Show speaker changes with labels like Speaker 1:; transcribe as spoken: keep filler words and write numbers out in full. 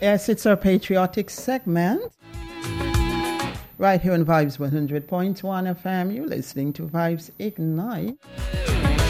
Speaker 1: Yes, it's our patriotic segment. Right here on Vibes one hundred point one F M, you're listening to Vibes Ignite.